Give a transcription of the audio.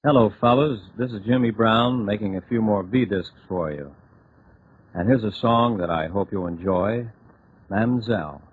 Hello, fellas. This is Jimmy Brown making a few more V-discs for you. And here's a song that I hope you'll enjoy, Mamselle.